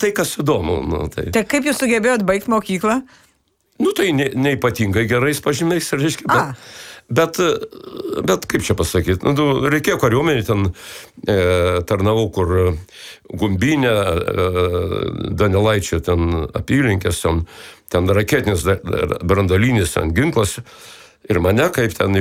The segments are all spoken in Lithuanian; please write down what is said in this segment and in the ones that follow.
kas įdomu. Nu, Tai kaip jūs sugebėjot baigti mokyklą? Nu, tai neypatingai gerais pažymiais, reiškia, bet kaip čia pasakyti, nu, reikėjo kariuomenį, ten tarnavau, kur Gumbinė, Danilaičio, ten apylinkės, ten raketinis, brandolinis, ten ginklas, ir mane, kaip ten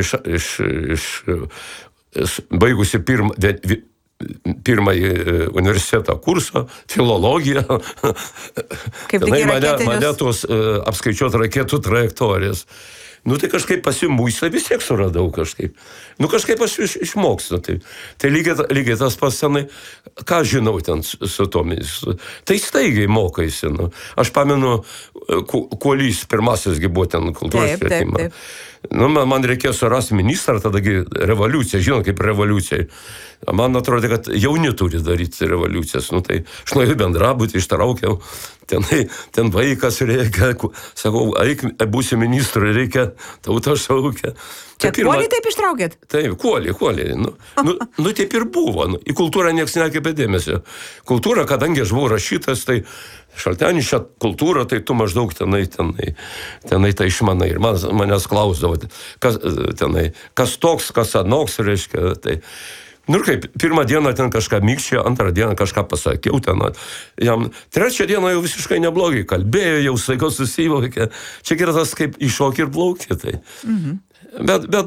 baigusi pirmąjį universiteto kursą, filologiją. Tenai mane tos apskaičiuot raketų trajektorijas. Nu, tai kažkaip pasimuisą vis tiek suradau kažkaip. Nu, kažkaip aš išmokstu. Tai lygiai tas pats senai, ką žinau ten su tomis. Tai staigiai mokaisi. Nu. Aš pamenu, Kuolys pirmasis buvo ten kultūros švietimą. Nu, man reikėjo surasti ministrą, tadagi revoliucija, žinot, kaip revoliucija. Man atrodė, kad jauni turi daryti revoliucijas. Nu, tai aš nuėjau bendrabutį, ištraukiau. Ten vaikas reikia, sakau, eik, būsi ministru, reikia, tauta šaukia. Čia Kuolį taip ištraukėt? Taip, Kuolį. Nu, taip ir buvo. Nu, į kultūrą nieks nekreipė dėmesio. Kultūra, kadangi aš buvau rašytas, tai Šaltenis šią kultūrą, tai tu maždaug tenai tai išmanai. Ir manęs klausdavo, kas toks, kas anoks, reiškia, tai... Nu ir kaip, pirmą dieną ten kažką mykščia, antrą dieną kažką pasakiau ten. Jam trečią dieną jau visiškai neblogai kalbėjo, jau staiga susivokė. Čia yra tas kaip iššokė ir plaukė. Tai. Bet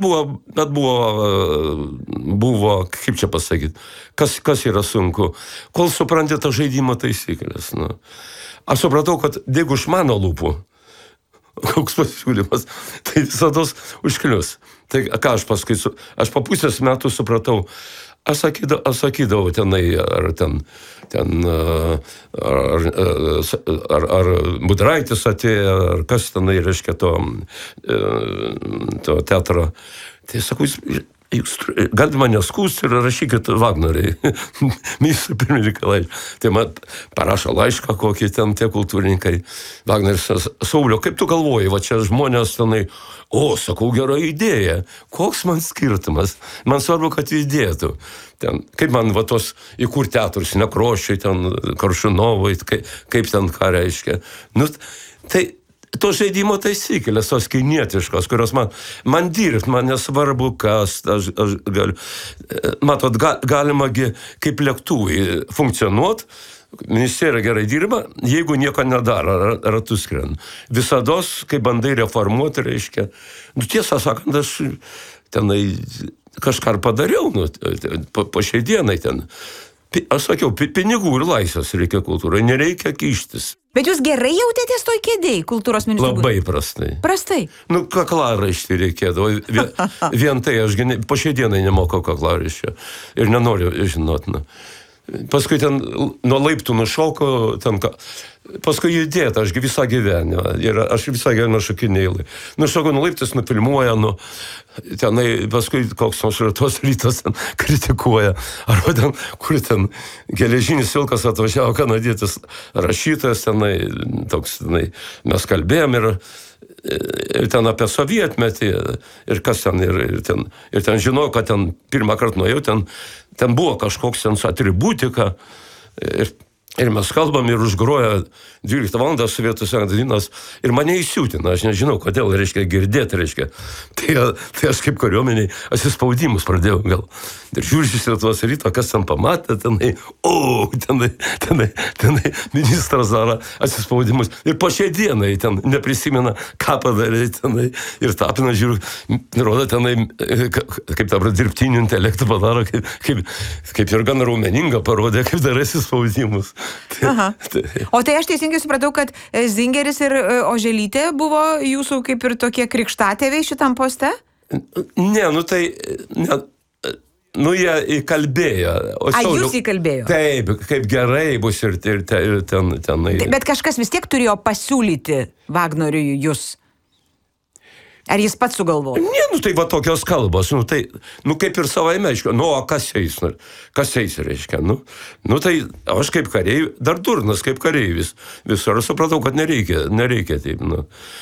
buvo, kaip čia pasakyti, kas yra sunku. Kol supranti tą žaidimo taisyklės. Nu. Aš supratau, kad jeigu iš mano lūpų koks pasiūlymas, tai visados užklius. Tai ką aš paskui, aš po pusės metų supratau, aš sakydavau tenai, ar Budraitis atėjo, ar kas tenai, reiškia, to teatro. Tai sakau, jūs galite mane skųsti ir rašykit Vagnoriai, ministrui pirmininkui. Tai man parašo laišką kokį ten tie kultūrininkai. Vagneris, Sauliau, kaip tu galvoji, va čia žmonės tenai, sakau, gera idėja, koks man skirtumas, man svarbu, kad įdėtų. Ten, kaip man va tos įkur teatrus, Nekrošiai, ten Koršunovai, kaip ten ką reiškia. Nu, tai to žaidimo taisyklės, tos kinietiškos, kurios man dirbt, man nesvarbu, kas, aš galiu. Matot, galimagi kaip lėktuvai funkcionuot, ministerija gerai dirba, jeigu nieko nedaro, ratus skrenda. Visados, kai bandai reformuoti, reiškia, nu tiesą sakant, aš tenai kažką padariau, nu, po šiai dienai ten. Aš sakiau, pinigų ir laisvės reikia kultūrai, nereikia kištis. Bet jūs gerai jautėtės toj kėdėj, kultūros ministrų? Labai prastai. Prastai? Nu, kaklaraištį reikėdavo. Vien tai aš po šiai dienai nemokau kaklaraiščio. Ir nenoriu žinot. Nu. Paskui ten nuo laiptų nušoko, paskui judėt, aš visą gyvenimą. Ir aš visą gyvenimą šokinėjau. Nušoko nuo laiptus, nufilmuoja, tenai paskui koks nors Lietuvos rytas kritikuoja. Arba ten, kur ten geležinis vilkas atvažiavo, kanadietis rašytojas, toks, mes kalbėjom ir ten apie sovietmetį ir kas ten, ir ten žinau, kad ten pirmą kartą nuėjau, ten buvo kažkoks ten atributika ir mes kalbam ir užgroja 12 valandą Sovietų Sąjungos dainos ir mane įsiutina, aš nežinau, kodėl, reiškia, girdėti, reiškia. Tai aš kaip kariuomeniai atsispaudimus pradėjau gal. Ir žiūrėsis Lietuvos ryto, kas ten pamatė, tenai ministras daro atsispaudimus. Ir po šiai dienai ten neprisimena, ką padarė tenai. Ir tapina, žiūriu, rodo tenai, kaip dabar dirbtinių intelektų padaro, kaip ir gan raumeninga parodė, kaip darai atsispaudimus. O tai aš teisingai supratau, kad Zingeris ir Oželytė buvo jūsų kaip ir tokie krikštatėviai šitam poste? Ne, jie įkalbėjo. Jūs įkalbėjo? Taip, kaip gerai bus ir tenai. Bet kažkas vis tiek turėjo pasiūlyti Vagnoriui jūs. Ar jis pats sugalvojo? Ne, tai va tokios kalbos, kaip ir savaime, aišku, kas eis, reiškia, tai aš kaip kareivis, dar durnas kaip kareivis, visur supratau, kad nereikia taip,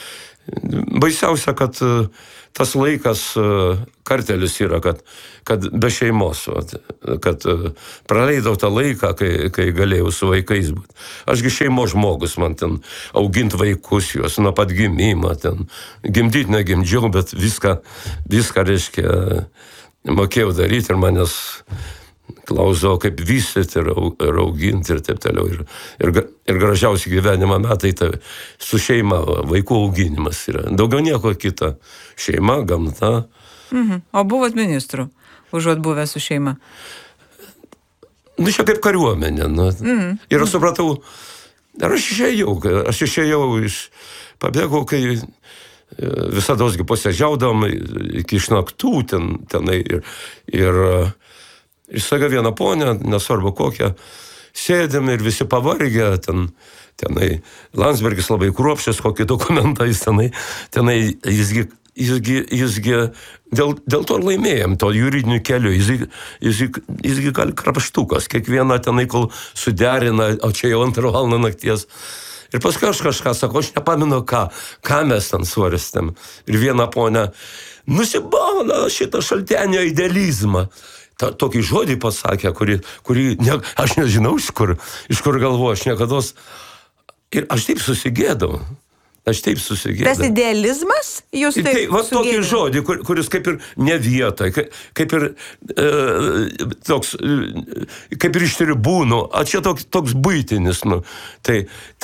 baisiausia, kad tas laikas kartelis yra, kad be šeimos, kad praleidau tą laiką, kai galėjau su vaikais būti. Ašgi šeimos žmogus, man ten auginti vaikus juos nuo pat gimimo, ten gimdyti negimdžiau, bet viską reiškia, mokėjau daryti ir manęs klausau, kaip vystyti ir auginti ir taip toliau. Ir gražiausi gyvenimo metai tai su šeima, vaikų auginimas yra. Daugiau nieko kita. Šeima, gamta. O buvot ministru, užuot buvę su šeima? Čia kaip kariuomenė. Ir aš supratau, ir aš išėjau pabėgau, kai visadosgi posėdžiaudom iki išnaktų tenai ir staiga vieną ponę, nesvarbu kokią, sėdėm ir visi pavargę, tenai Landsbergis labai kruopščias, kokį dokumentą jis tenai jisgi dėl to laimėjom, to juridiniu keliu, jisgi gali krapštukas, kiekvieną tenai, kol suderina, o čia jau 2 valandą nakties. Ir paskui aš kažką sakau, aš nepamenu, ką mes ten svarstėm. Ir viena ponė nusibauna šitą Šaltenio idealizmą. Tokį žodį pasakė, kurį aš nežinau, iš kur galvoju, aš niekados. Ir aš taip susigėdau. Tas idealizmas? Jūs taip va tokį žodį, kuris kaip ir ne vietoj, kaip ir toks, kaip ir iš tribūnų, čia toks buitinis, Tai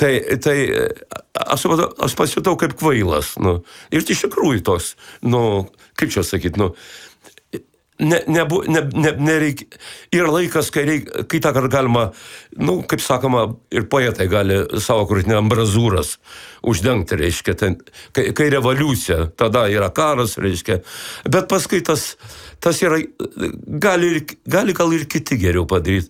aš pasijutau kaip kvailas, Ir iš tikrųjų toks, kaip čia sakyti, nereikia. Yra laikas, kai tą kartą galima, kaip sakoma, ir poetai gali savo krūtinę ambrazūras uždengti, reiškia, kai revoliucija, tada yra karas, reiškia, bet paskui tas yra, gali gal ir kiti geriau padaryti.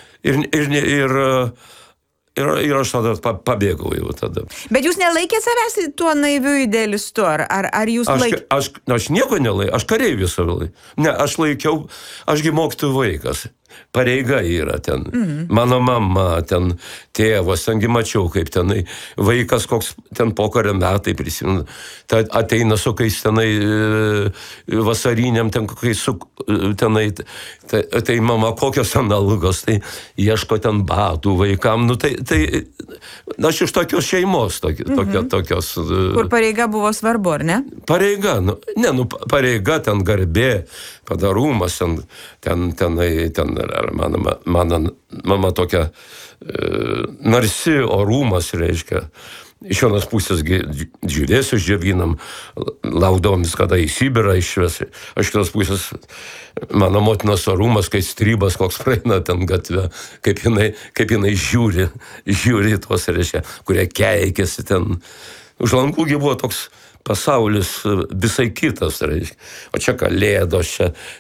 Ir aš tada pabėgau jau tada. Bet jūs nelaikėt savęs tuo naiviu idealistu, ar jūs laikėt? Aš nieko nelaikau, aš kareivis savai. Ne, ašgi mokytojų vaikas. Pareiga yra ten. Mano mama, ten tėvas, tengi mačiau, kaip tenai vaikas, koks ten pokario metai prisimenu. Ateina su kais tenai vasariniam, ten kokiais tenai, tai mama, kokios ten algos, tai ieško ten batų vaikam. Tai aš iš tokios šeimos, tokios. Kur pareiga buvo svarbu, ar ne? Pareiga, pareiga, ten garbė, padarumas, ten mano mama tokia narsi orumas, reiškia. Iš vienos pusės džiūvėsius džiovinam, laukdavom kada į Sibirą išves. Iš kitos pusės mano motinos orumas, kai strybas koks praeina ten gatvę, kaip jinai žiūri tos, reiškia, kurie keikėsi ten. Už lankųgi buvo toks pasaulis visai kitas, reiškia. O čia kalėdos,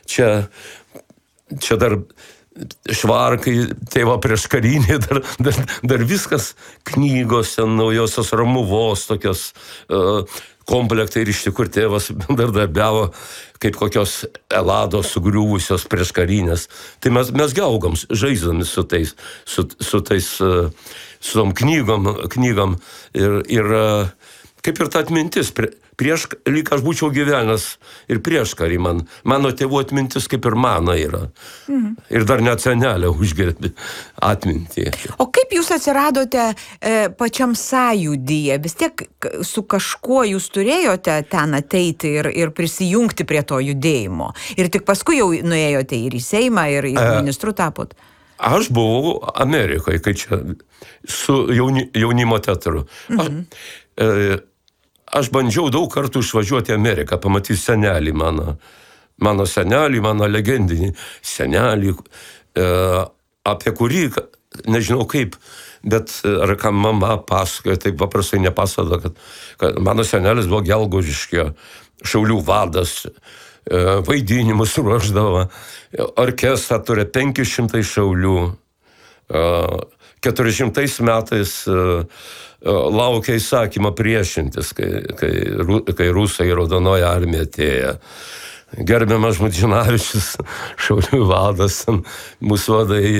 čia dar švarkai, tėvo prieš karinį, dar viskas knygos, naujosios Romuvos, tokios komplektai ir iš tikrųjų tėvas bendradarbiavo kaip kokios Elados sugriuvusios prieš karinės. Tai mes gaugam, žaisdami su tom knygom ir kaip ir ta atmintis, lyg aš būčiau gyvenęs ir prieš karį mano tėvų atmintis kaip ir mano yra. Ir dar net senelė užgerbė atmintį. O kaip jūs atsiradote pačiam sąjūdyje? Vis tiek su kažkuo jūs turėjote ten ateiti ir prisijungti prie to judėjimo. Ir tik paskui jau nuėjote ir į Seimą, ir ministru tapot. Aš buvau Amerikoje, kai čia su jaunimo teatru. Aš bandžiau daug kartų išvažiuoti į Ameriką, pamatyti senelį mano senelį, mano legendinį senelį, apie kurį, nežinau kaip, bet ar ką mama pasakoja, taip paprastai nepasakoja, kad mano senelis buvo Gelgaudiškio šaulių vadas, vaidinimus ruošdavo, orkestrą turėjo 500 šaulių, 400 metais laukia įsakymą priešintis, kai rusai Raudonoji armija atėjo. gerbiamas Žmuidzinavičius, šaulių vadas, mūsų vadai,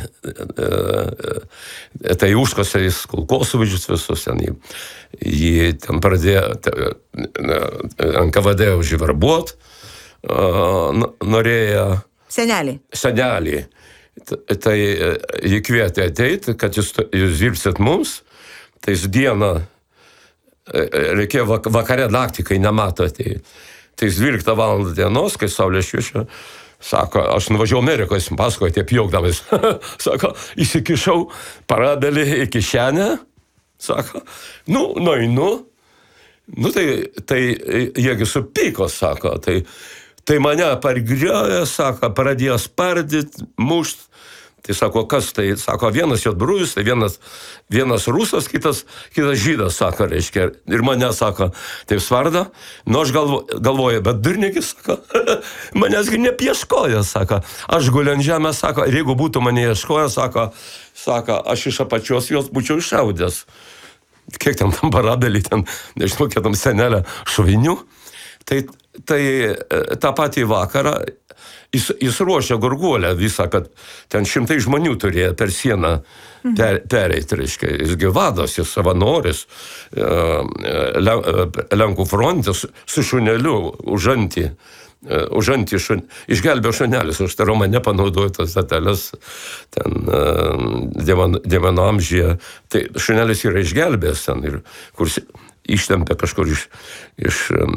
tai užkasė jis kulkosvaidžius visus, jį ten pradėjo NKVD užverbuot, norėjo senelį. Tai jį kvietė ateiti, kad jūs dirbsit mums, tai jis dieną reikėjo vakare naktį, kai nemato ateiti. Tai 12 valandą dienos, kai saulė šviečia, sako, aš nuvažiavau Amerikoje, jis pasakoja taip juokdamas, sako, įsikišau parabelį į kišenę, sako, nueinu, tai jiegi supyko, sako, tai mane pargriojo, sako, pradėjo spardyti, mušt. Tai sako, kas tai? Sako, vienas juodbrujus, tai vienas rusas, kitas žydas, sako, reiškia. Ir mane, sako, taip svarda. Aš galvoju, bet durnikis, sako, manęsgi nepieškoja, sako. Aš guliu ant žemės, sako, ir jeigu būtų mane ieškoja, sako, aš iš apačios jos būčiau iššaudęs. Kiek ten tam parabelį, nežinau, kiek tam senelę šovinių. Tai tą patį vakarą jis ruošia Gurguolę visą, kad ten 100 žmonių turėjo per sieną pereiti, reiškia. Jisgi vadas, jis savanoris, Lenkų frontas su šuneliu užantį išgelbėjo šunelis, aš tai romane panaudoju tas detalės ten Diemano amžiuje. Tai šunelis yra išgelbėjęs ten ir kur ištempė kažkur iš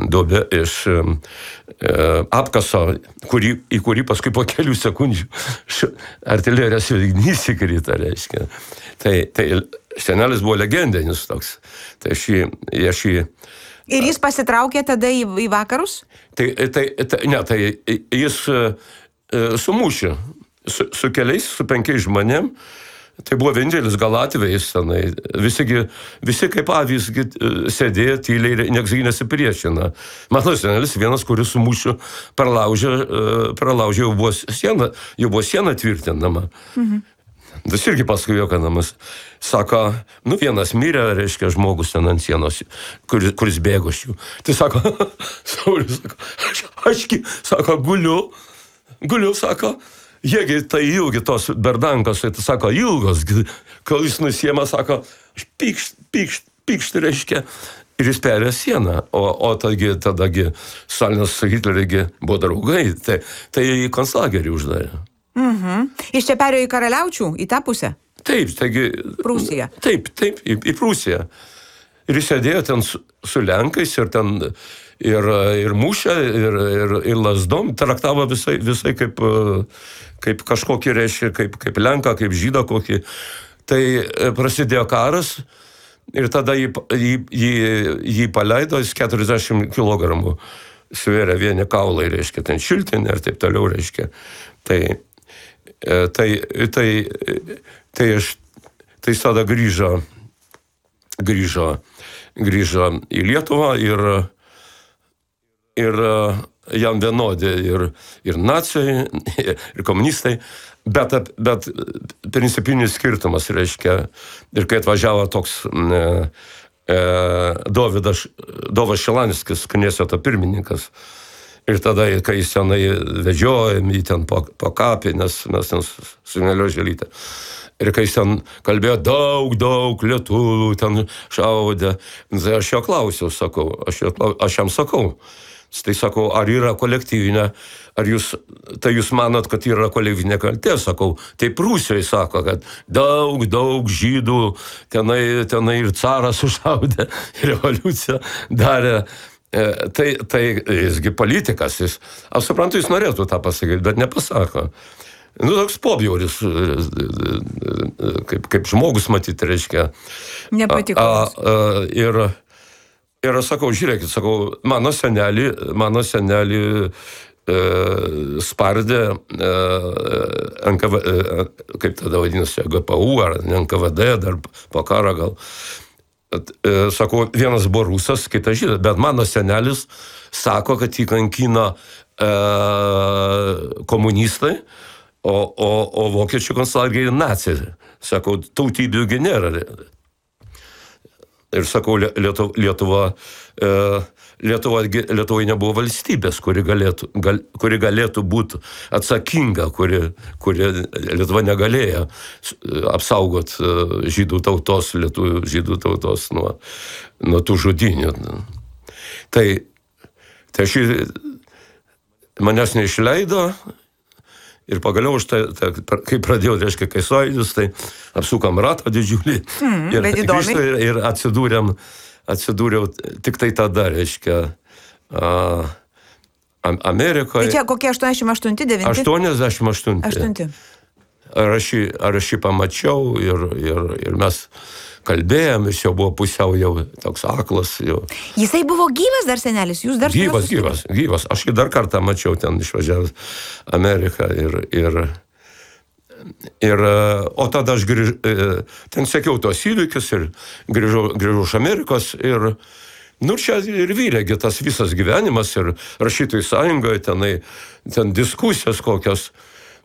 apkaso, į kurį paskui po kelių sekundžių artilerijos sviedinys įkrito, reiškia. Tai senelis buvo legendinis toks. Tai aš jį... Ir jis pasitraukė tada į vakarus? Tai jis sumušė su keliais, su 5 žmonėm. Tai buvo vienintelis gal atvejis tenai. Visi kaip avys sėdėjo tyliai ir nieks nesipriešina. Mano senelis vienas, kuris sumušė, pralaužė, jau buvo siena tvirtinama. Tas irgi paskui juokanamas. Sako, vienas mirė, reiškia, žmogus ten ant sienos, kuris bėgo iš jų. Tai sako, Saulius, sako, guliu, sako, jiegi tai ilgi tos berdankos, tai sako, ilgos, kol jis nusiema, sako, pykšt, reiškia, ir jis perėjo sieną, o tadagi Stalinas su Hitleriu buvo draugai, tai į konclagerį uždarė. Iš čia perėjo į Karaliaučių, į tą pusę? Taip, taigi... Prūsiją. Taip, į Prūsiją. Ir jis sėdėjo ten su Lenkais ir ten ir mušė, ir lasdom, traktavo visai kaip kažkokį, reiškia, kaip Lenką, kaip žydą kokį. Tai prasidėjo karas ir tada jį paleido, jis 40 kilogramų svėrė vieni kaulai, reiškia, ten šiltinė ir taip toliau, reiškia. Tai jis tada grįžo į Lietuvą ir jam vienodė ir nacijai, ir komunistai, bet principinis skirtumas, reiškia, ir kai atvažiavo toks Dovas Šilanskis, kneseto pirmininkas, ir tada, kai jis tenai vedžiojom, jį ten po kapį, nes mes ten su Nelio Želytė. Ir kai jis ten kalbėjo daug lietuvių, ten šaudė, tai aš jo klausiau, sakau, aš jam sakau, tai sakau, ar yra kolektyvinė, tai jūs manot, kad yra kolektyvinė kaltė, sakau, tai Prūsijoje sako, kad daug žydų tenai ir caras sušaudė, revoliuciją darė. Tai jisgi politikas, aš suprantu, jis norėtų tą pasakyti, bet nepasako. Toks pobjauris, kaip žmogus matyti, reiškia. Nepatiko. Ir aš sakau, žiūrėkit, mano senelį spardė kaip tada vadinasi, GPU ar NKVD, dar po karo gal. Sakau, vienas buvo rusas, kitas žydas, bet mano senelis sako, kad jį kankino komunistai, o vokiečių konclageryje naciai. Sakau, tautybių nėra. ir sakau, Lietuvoje nebuvo valstybės, kuri galėtų būti atsakinga, kuri Lietuva negalėjo apsaugoti žydų tautos, lietuvių žydų tautos nuo tų žudynių. Tai manęs neišleido ir pagaliau aš kai pradėjau, reiškia, kai Sąjūdis, tai apsukam ratą didžiulį ir atsidūriau tik tai tada, reiškia, Amerikoje. Tai čia kokie 88-9? 88. Ar aš jį pamačiau ir mes kalbėjom, jis jau buvo pusiau jau toks aklas. Jau. Jisai buvo gyvas dar, senelis? Jūs dar gyvas. Aš jį dar kartą mačiau ten išvažiavęs Ameriką o tada aš ten sekiau tos įvykius ir grįžau iš Amerikos ir čia ir vyrėgi tas visas gyvenimas ir rašytojų sąjungoje ten diskusijos kokios.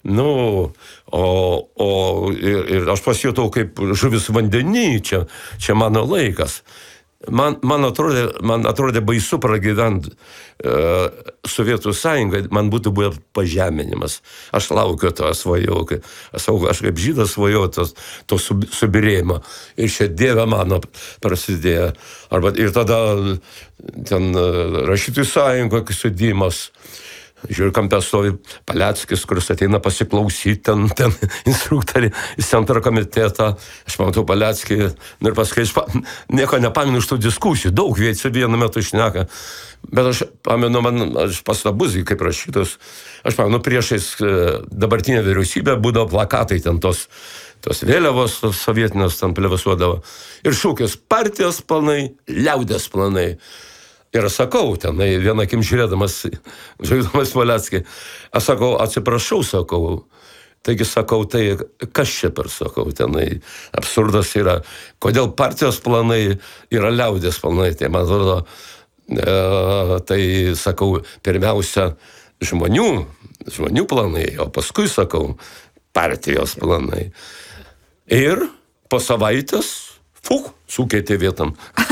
Ir aš pasijutau kaip žuvis vandenį, čia mano laikas. Man atrodė baisu pragyventi Sovietų sąjungą, man būtų buvę pažeminimas. Aš laukiu to, svajau, aš kaip žydas svajau to subirėjimo. Ir čia Dieve mano prasidėjo. Ir tada ten rašytojų sąjungo sudėjimas. Žiūrėjau, kampe stovi Paleckis, kuris ateina pasiklausyti, ten instruktoriai į centro komitetą. Aš matau Paleckį ir paskui nieko nepaminu iš tų diskusijų. Daug viečių vienu metu šneka. Bet aš pamenu, aš pastabus, kaip rašytas, aš pamenu, priešais dabartinę vyriausybę būdavo plakatai, ten tos vėliavos sovietinės ten plevasuodavo. Ir šūkis partijos planai, liaudės planai. Ir aš sakau, tenai vienakim žiūrėdamas Paleckį, aš sakau, atsiprašau, sakau. Taigi sakau, tai kas čia per, sakau, tenai absurdas yra. Kodėl partijos planai yra liaudės planai? Tai man atrodo, tai sakau, pirmiausia žmonių planai, o paskui sakau, partijos planai. Ir po savaitės, sukeitė vietam.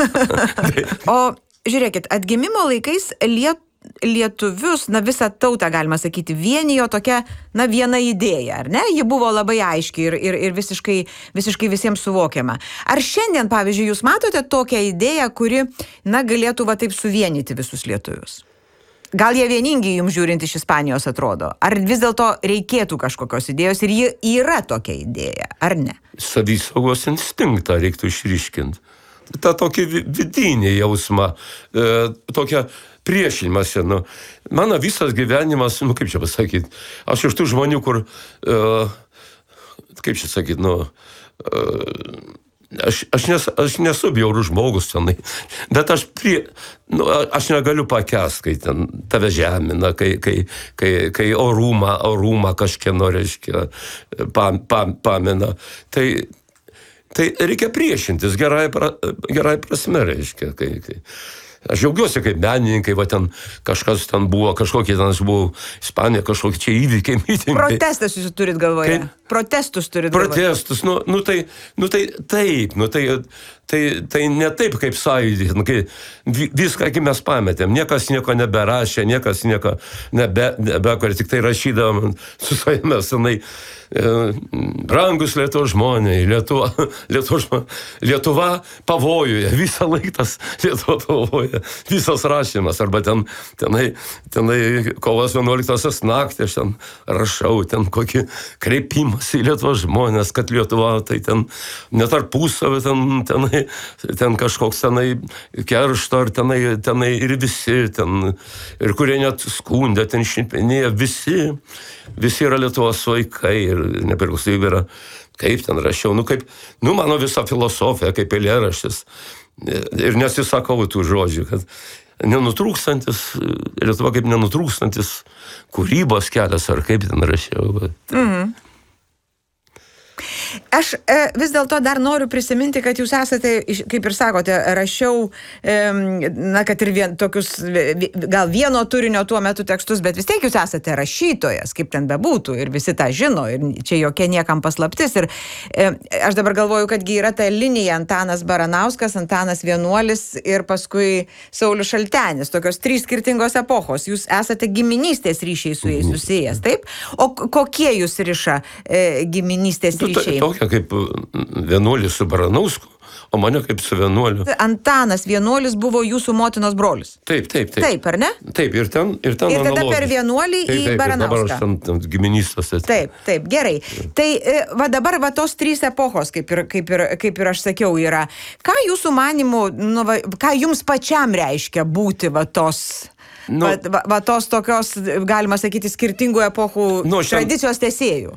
O žiūrėkit, atgimimo laikais lietuvius, visą tautą, galima sakyti, vienijo tokia, viena idėja, ar ne? Ji buvo labai aiški ir visiškai visiems suvokiama. Ar šiandien, pavyzdžiui, jūs matote tokią idėją, kuri, galėtų taip suvienyti visus lietuvius? Gal jie vieningi jums žiūrint iš Ispanijos atrodo? Ar vis dėlto reikėtų kažkokios idėjos ir ji yra tokia idėja, ar ne? Savisaugos instinktą reiktų išryškinti. Ta tokį vidinį jausmą, tokią priešinimąsi. Mano visas gyvenimas, kaip čia pasakyti, aš iš tų žmonių, kur, kaip čia sakyti, aš nesu bjaurus žmogus tenai, bet aš negaliu pakęsti, kai ten tave žemina, kai orumą kažkieno, reiškia, pamina. Tai reikia priešintis gerai prasme, reiškia. Aš džiaugiuosi, kaip menininkai, ten kažkas ten buvo, kažkokie ten buvo Ispanija, kažkokie čia įvykiai, mitingai. Protestas jūs turit galvoje? Protestus turit galvoje? Protestus, tai ne taip kaip Sąjūdį, viską mes pametėm, niekas nieko neberašė, niekas nieko nebekurė, tik tai rašydavom su savimi senai. Brangus Lietuvos žmonės, Lietuva pavojuje, visą laikas Lietuva pavojuje, visas rašymas, arba tenai kovos 11 naktį, aš ten rašau, ten kokį kreipimas į Lietuvos žmonės, kad Lietuva, tai ten netarpusavį, ten kažkoks tenai keršto, ar tenai ir visi, ir kurie net skundė, ten šnipinėja, visi yra Lietuvos vaikai ir nepriklausomybė yra, kaip ten rašiau, mano visa filosofija, kaip eilėraštis. Ir nesisakau tų žodžių, kad nenutrūkstantis, Lietuva kaip nenutrūkstantis kūrybos kelias, ar kaip ten rašiau. Aš vis dėlto dar noriu prisiminti, kad jūs esate, kaip ir sakote, rašiau, kad ir tokius, gal vieno turinio tuo metu tekstus, bet vis tiek jūs esate rašytojas, kaip ten bebūtų, ir visi tą žino, ir čia jokia niekam paslaptis. Ir aš dabar galvoju, kadgi yra ta linija Antanas Baranauskas, Antanas Vienuolis ir paskui Saulius Šaltenis, tokios 3 skirtingos epochos. Jūs esate giminystės ryšiai su jais susijęs, taip? O kokie jūs riša giminystės ryšiai? Tokia kaip Vienuolis su Baranausku, o mane kaip su Vienuoliu. Antanas Vienuolis buvo jūsų motinos brolis. Taip. Taip, ar ne? Taip, ir ten ir tada per Vienuolį į Baranauską. Dabar aš ten giminystės. Taip, gerai. Tai dabar tos 3 epochos, kaip ir aš sakiau, yra. Ką jūsų manimu, ką jums pačiam reiškia būti tos... tos tokios, galima sakyti, skirtingų epochų tradicijos tęsėjų?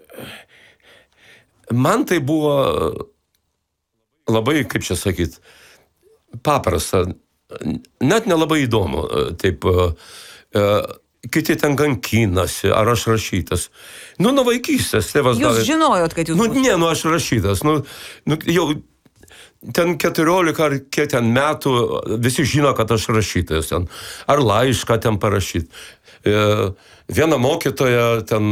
Man tai buvo labai, kaip čia sakyt, paprasta, net nelabai įdomu. Taip, kiti ten kankinasi, ar aš rašytas. Nuo vaikystės tėvas davė. Jūs žinojot, kad jūs... Aš rašytas. Jau ten 14 ar kiek ten metų visi žino, kad aš rašytas. Ar laišką ten parašyti. Viena mokytoja ten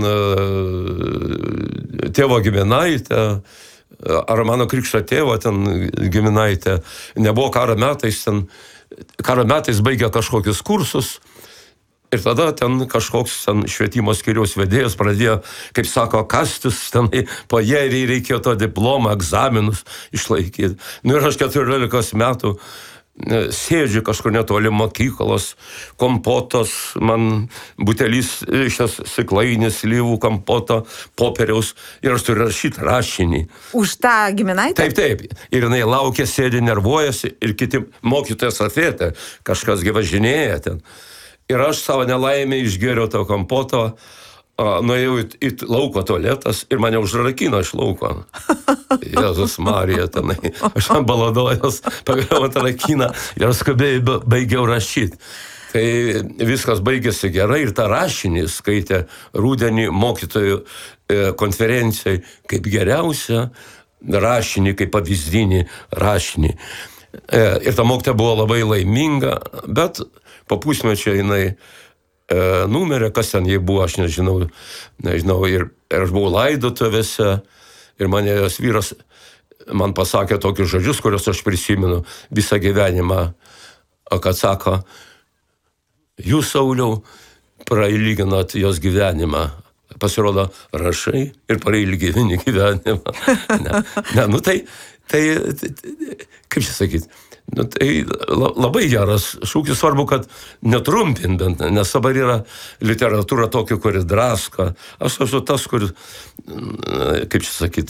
tėvo giminaitė, ar mano krikšto tėvo ten giminaitė, nebuvo karo metais baigė kažkokius kursus. Ir tada ten kažkoks švietimo skyriaus vedėjas pradėjo, kaip sako, kastis tenai, po jie reikėjo to diplomą, egzaminus išlaikyti. Ir aš 14 metų sėdžiu kažkur netoli mokyklos, kompotos, man butelys šias stiklainis, slyvų kompoto, popieriaus, ir aš turiu rašyti rašinį. Už tą giminaitę? Taip. Ir jinai laukia, sėdi, nervuojasi, ir kiti mokytojas atėtė, kažkas važinėja ten. Ir aš savo nelaimę išgėriau to kompoto, nuėjau į lauko tualetas ir mane užrakino iš lauko. Jėzus Marija tenai. Aš ant baladojos pagaliau atrakiną ir skubiai baigiau rašyti. Tai viskas baigėsi gerai ir tą rašinį skaitė rudenį mokytojų konferencijai kaip geriausią rašinį, kaip pavyzdinį rašinį. Ir ta mokytoja buvo labai laiminga, bet po pusmečio jinai numerė, kas ten jie buvo, aš nežinau, ir aš buvau laidotuvėse, ir mane jos vyras man pasakė tokius žodžius, kuriuos aš prisimenu visą gyvenimą, kad sako, jūs, Sauliau, prailginat jos gyvenimą. Pasirodo, rašai ir prailgini gyvenimą. Tai kaip čia sakyt, tai labai geras šūkis, svarbu, kad netrumpint bent, nes dabar yra literatūra tokia, kuri draska. Aš esu tas, kur, kaip čia sakyt,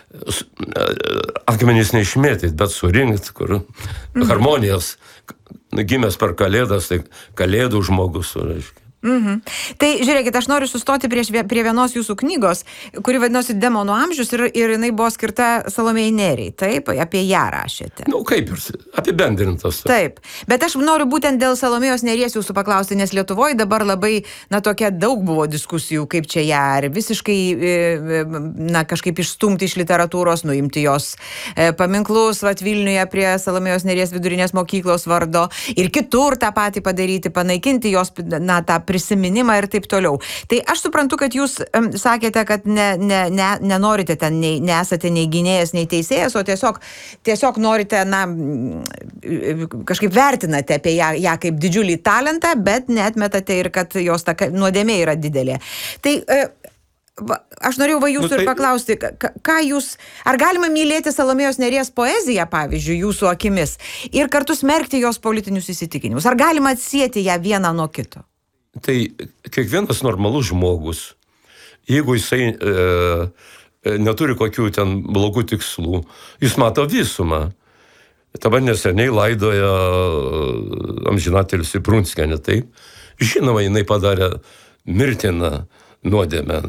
akmenys neišmėtyt, bet surinkt, kur harmonijos, gimęs per kalėdas, tai kalėdų žmogus, reiškia. Tai žiūrėkit, aš noriu sustoti prie vienos jūsų knygos, kuri vadinosi Demonų amžius ir jinai buvo skirta Salomėjai Nėriai, taip? Apie ją rašėte. Kaip ir apibendrintas. Taip, bet aš noriu būtent dėl Salomėjos Nėries jūsų paklausti, nes Lietuvoje dabar labai, tokia daug buvo diskusijų, kaip čia ją, ar visiškai, kažkaip išstumti iš literatūros, nuimti jos paminklus, Vilniuje prie Salomėjos Nėries vidurinės mokyklos vardo ir kitur tą patį padaryti, panaikinti jos, tą prisiminimą ir taip toliau. Tai aš suprantu, kad jūs sakėte, kad nenorite ten, nesate nei gynėjas, nei teisėjas, o tiesiog norite, kažkaip vertinate apie ją kaip didžiulį talentą, bet neatmetate ir kad jos ta nuodėmė yra didelė. Tai aš norėjau jūsų ir paklausti, ką jūs, ar galima mylėti Salomėjos Nėries poeziją, pavyzdžiui, jūsų akimis, ir kartu smerkti jos politinius įsitikinimus? Ar galima atsieti ją vieną nuo kito? Tai kiekvienas normalus žmogus, jeigu jisai neturi kokių ten blogų tikslų, jis mato visumą. Dabar neseniai laidoja amžinatilsį Prunskienė, taip. Žinoma, jinai padarė mirtiną nuodėmę,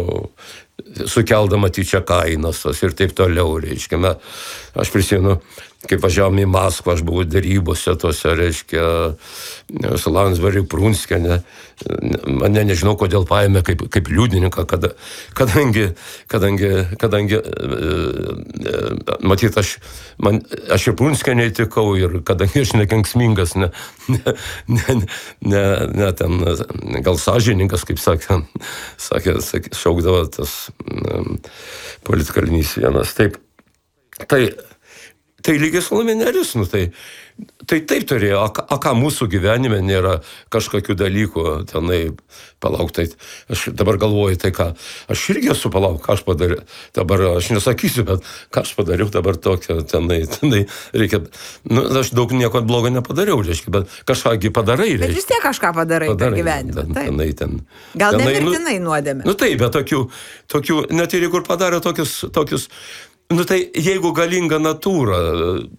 sukeldama tyčia kainas ir taip toliau, reiškia. Aš prisimenu, kaip važiavome į Maskvą, aš buvau darybose tose, reiškia, su Landsbergiu, Prunskiene. Mane nežinau, kodėl paėmė kaip liudininką, kadangi matyt, aš ir Prunskienei tikau, ir kadangi aš nekenksmingas, ne ten, gal sąžininkas, kaip sakė, šaukdavo tas politkalinys vienas. Tai lygiai Salomėja Nėris, tai taip turėjo, ką mūsų gyvenime nėra kažkokių dalykų, tenai, palauk, tai aš dabar galvoju, tai ką, aš irgi esu, palauk, ką aš padariau, dabar aš nesakysiu, bet ką aš padariau dabar tokio, tenai, reikia, aš daug nieko blogo nepadariau, reiškia, bet kažkągi padarai, reiškia. Bet vis tiek kažką padarai per gyvenimą, taip. Gal nemirtinai nuodėmė. Taip, bet tokių, net ir jeigu padarė tokius, tai jeigu galinga natūra